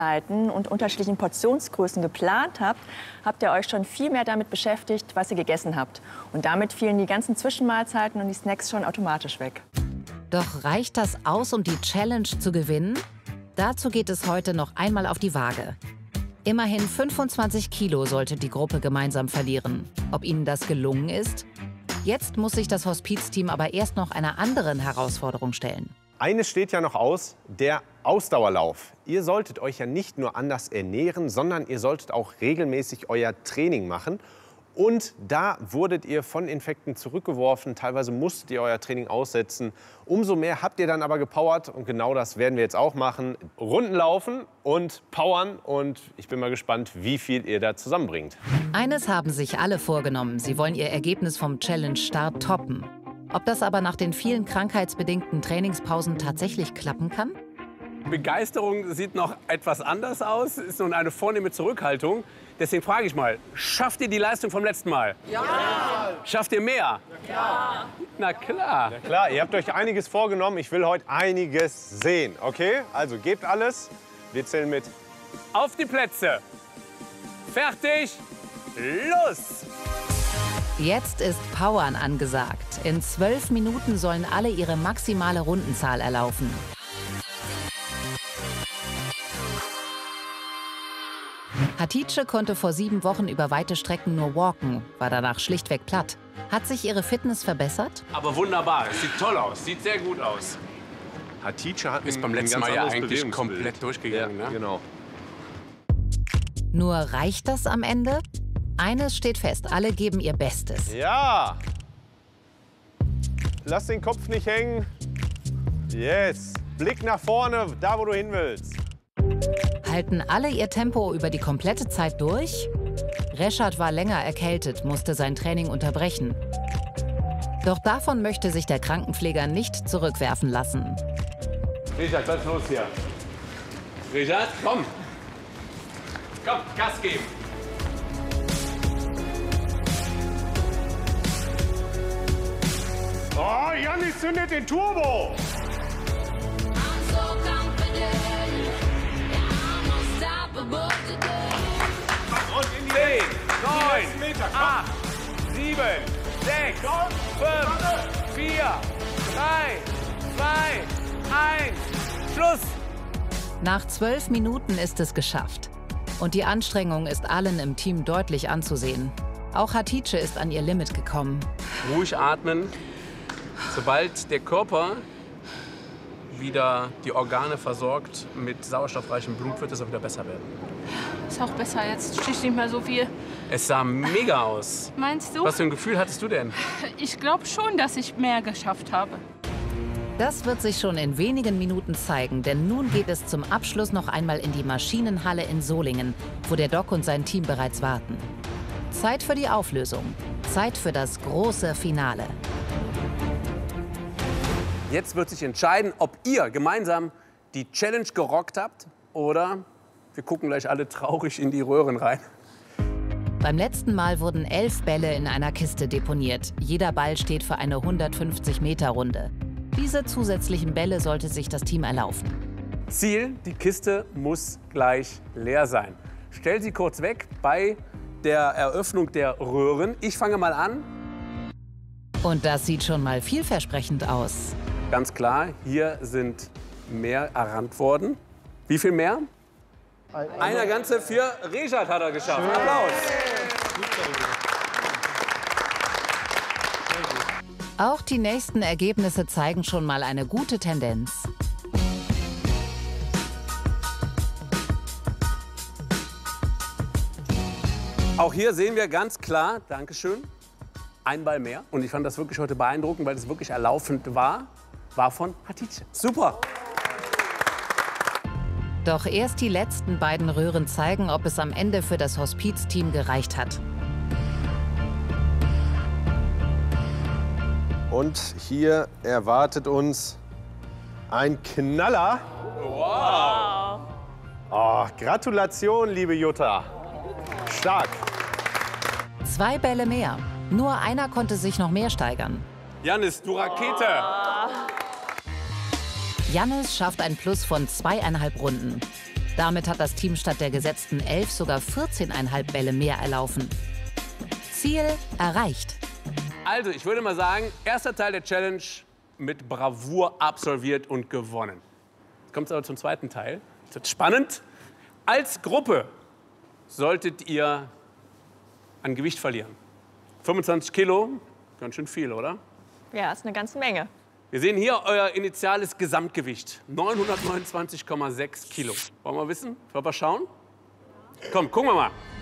und unterschiedlichen Portionsgrößen geplant habt, habt ihr euch schon viel mehr damit beschäftigt, was ihr gegessen habt. Und damit fielen die ganzen Zwischenmahlzeiten und die Snacks schon automatisch weg. Doch reicht das aus, um die Challenge zu gewinnen? Dazu geht es heute noch einmal auf die Waage. Immerhin 25 Kilo sollte die Gruppe gemeinsam verlieren. Ob ihnen das gelungen ist? Jetzt muss sich das Hospizteam aber erst noch einer anderen Herausforderung stellen. Eines steht ja noch aus, der Ausdauerlauf. Ihr solltet euch ja nicht nur anders ernähren, sondern ihr solltet auch regelmäßig euer Training machen. Und da wurdet ihr von Infekten zurückgeworfen. Teilweise musstet ihr euer Training aussetzen. Umso mehr habt ihr dann aber gepowert. Und genau das werden wir jetzt auch machen. Runden laufen und powern. Und ich bin mal gespannt, wie viel ihr da zusammenbringt. Eines haben sich alle vorgenommen. Sie wollen ihr Ergebnis vom Challenge-Start toppen. Ob das aber nach den vielen krankheitsbedingten Trainingspausen tatsächlich klappen kann? Begeisterung sieht noch etwas anders aus, ist nun eine vornehme Zurückhaltung. Deswegen frage ich mal, schafft ihr die Leistung vom letzten Mal? Ja! Schafft ihr mehr? Ja! Na klar. Ja klar, ihr habt euch einiges vorgenommen. Ich will heute einiges sehen, okay? Also gebt alles, wir zählen mit. Auf die Plätze. Fertig, los! Jetzt ist Powern angesagt. In 12 Minuten sollen alle ihre maximale Rundenzahl erlaufen. Hatice konnte vor 7 Wochen über weite Strecken nur walken, war danach schlichtweg platt. Hat sich ihre Fitness verbessert? Aber wunderbar, es sieht toll aus, sieht sehr gut aus. Hatice hat Ist beim letzten Mal ja eigentlich komplett durchgegangen, ja, ne? Genau. Nur reicht das am Ende? Eines steht fest, alle geben ihr Bestes. Ja! Lass den Kopf nicht hängen. Yes! Blick nach vorne, da wo du hin willst. Halten alle ihr Tempo über die komplette Zeit durch? Reschad war länger erkältet, musste sein Training unterbrechen. Doch davon möchte sich der Krankenpfleger nicht zurückwerfen lassen. Richard, was ist los hier? Richard, komm! Komm, Gas geben! Oh, Jannis zündet den Turbo! Und in die 10, 9, 8, 7, 6, 5, 4, 3, 2, 1, Schluss! Nach 12 Minuten ist es geschafft. Und die Anstrengung ist allen im Team deutlich anzusehen. Auch Hatice ist an ihr Limit gekommen. Ruhig atmen. Sobald der Körper wieder die Organe versorgt mit sauerstoffreichem Blut, wird es auch wieder besser werden. Ist auch besser, jetzt sticht nicht mehr so viel. Es sah mega aus. Meinst du? Was für ein Gefühl hattest du denn? Ich glaube schon, dass ich mehr geschafft habe. Das wird sich schon in wenigen Minuten zeigen, denn nun geht es zum Abschluss noch einmal in die Maschinenhalle in Solingen, wo der Doc und sein Team bereits warten. Zeit für die Auflösung. Zeit für das große Finale. Jetzt wird sich entscheiden, ob ihr gemeinsam die Challenge gerockt habt oder wir gucken gleich alle traurig in die Röhren rein. Beim letzten Mal wurden 11 Bälle in einer Kiste deponiert. Jeder Ball steht für eine 150-Meter-Runde. Diese zusätzlichen Bälle sollte sich das Team erlaufen. Ziel, die Kiste muss gleich leer sein. Stell sie kurz weg bei der Eröffnung der Röhren. Ich fange mal an. Und das sieht schon mal vielversprechend aus. Ganz klar, hier sind mehr errannt worden. Wie viel mehr? Einer ganze 4. Reschad hat er geschafft. Applaus. Auch die nächsten Ergebnisse zeigen schon mal eine gute Tendenz. Auch hier sehen wir ganz klar, Dankeschön, ein Ball mehr. Und ich fand das wirklich heute beeindruckend, weil es wirklich erlaufend war von Hatice. Super. Doch erst die letzten beiden Röhren zeigen, ob es am Ende für das Hospizteam gereicht hat. Und hier erwartet uns ein Knaller. Wow. Oh, Gratulation, liebe Jutta. Stark. 2 Bälle mehr. Nur einer konnte sich noch mehr steigern. Jannis, du Rakete. Jannis schafft ein Plus von 2,5 Runden. Damit hat das Team statt der gesetzten 11 sogar 14,5 Bälle mehr erlaufen. Ziel erreicht. Also, ich würde mal sagen, erster Teil der Challenge mit Bravour absolviert und gewonnen. Jetzt kommt es aber zum zweiten Teil. Es wird spannend. Als Gruppe solltet ihr an Gewicht verlieren. 25 Kilo, ganz schön viel, oder? Ja, ist eine ganze Menge. Wir sehen hier euer initiales Gesamtgewicht. 929,6 Kilo. Wollen wir wissen? Wollen wir schauen? Komm, gucken wir mal.